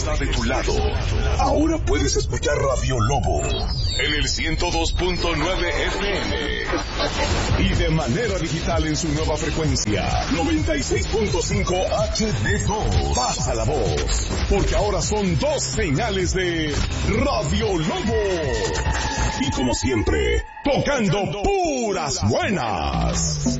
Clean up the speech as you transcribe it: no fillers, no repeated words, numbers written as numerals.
está de tu lado. Ahora puedes escuchar Radio Lobo en el 102.9 FM y de manera digital en su nueva frecuencia 96.5 HD2. Pasa la voz, porque ahora son 2 señales de Radio Lobo. Y como siempre, tocando puras buenas.